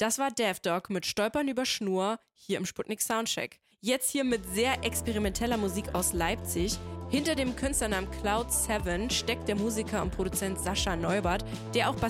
Das war Daft Dog mit Stolpern über Schnur hier im Sputnik Soundcheck. Jetzt hier mit sehr experimenteller Musik aus Leipzig. Hinter dem Künstlernamen Cloud7 steckt der Musiker und Produzent Sascha Neubert, der auch bei